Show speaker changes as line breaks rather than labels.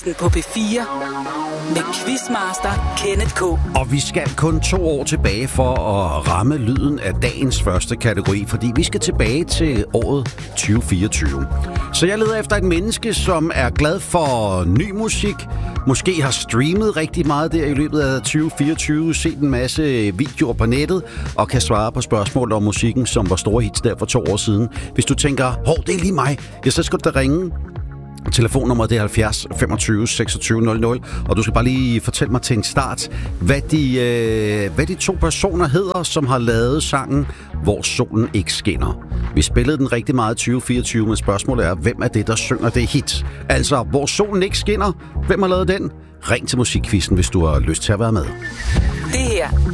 På P4 med Quizmaster Kenneth K.
Og vi skal kun 2 år tilbage for at ramme lyden af dagens første kategori, fordi vi skal tilbage til året 2024. Så jeg leder efter et menneske, som er glad for ny musik, måske har streamet rigtig meget der i løbet af 2024, set en masse videoer på nettet og kan svare på spørgsmål om musikken, som var store hits der for 2 år siden. Hvis du tænker, det er lige mig, ja, så skal du da ringe. Telefonnummeret det er 70 25 26 00, og du skal bare lige fortælle mig til en start, hvad de 2 personer hedder, som har lavet sangen Hvor solen ikke skinner. Vi spillede den rigtig meget i 2024, men spørgsmålet er, hvem er det, der synger det hit? Altså, Hvor solen ikke skinner, hvem har lavet den? Ring til Musikquizzen, hvis du har lyst til at være med.
Det